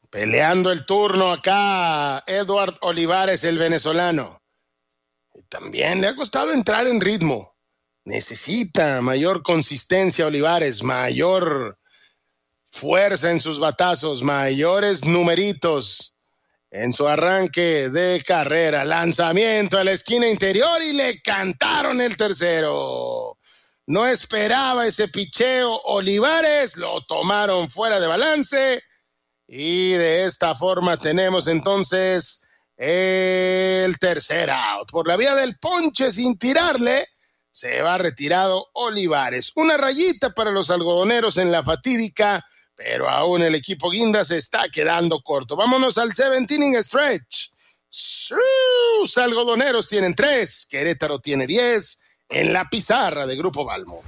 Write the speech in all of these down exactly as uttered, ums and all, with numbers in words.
Peleando el turno acá, Edward Olivares, el venezolano. También le ha costado entrar en ritmo. Necesita mayor consistencia Olivares, mayor fuerza en sus batazos, mayores numeritos en su arranque de carrera. Lanzamiento a la esquina interior y le cantaron el tercero. No esperaba ese picheo Olivares, lo tomaron fuera de balance y de esta forma tenemos entonces el tercer out. Por la vía del ponche sin tirarle, se va retirado Olivares. Una rayita para los algodoneros en la fatídica, pero aún el equipo Guinda se está quedando corto. Vámonos al seventh inning stretch. Sus algodoneros tienen tres, Querétaro tiene diez en la pizarra de Grupo Balmo.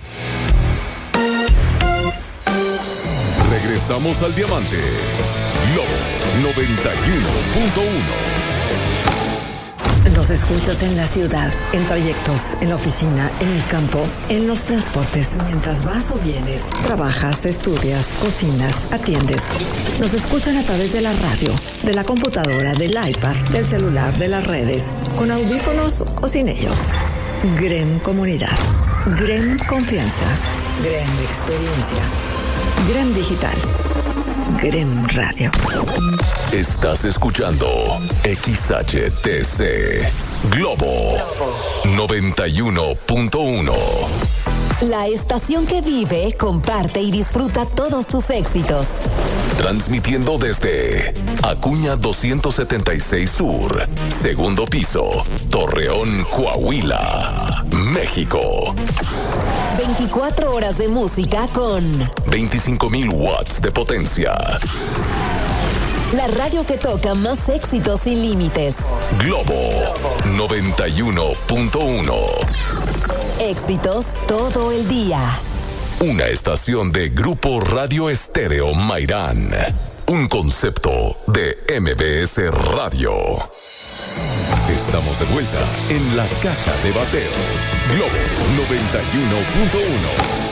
Regresamos al Diamante. Globo noventa y uno punto uno. Nos escuchas en la ciudad, en trayectos, en la oficina, en el campo, en los transportes, mientras vas o vienes, trabajas, estudias, cocinas, atiendes. Nos escuchan a través de la radio, de la computadora, del iPad, del celular, de las redes, con audífonos o sin ellos. Grem Comunidad, Grem Confianza, Grem Experiencia, Grem Digital, Grem Radio. Estás escuchando X H T C Globo noventa y uno punto uno. La estación que vive, comparte y disfruta todos tus éxitos. Transmitiendo desde Acuña doscientos setenta y seis Sur, segundo piso, Torreón, Coahuila, México. veinticuatro horas de música con veinticinco mil watts de potencia. La radio que toca más éxitos sin límites. Globo noventa y uno punto uno. Éxitos todo el día. Una estación de Grupo Radio Estéreo Mairán. Un concepto de M B S Radio. Estamos de vuelta en la caja de bateo. Globo noventa y uno punto uno.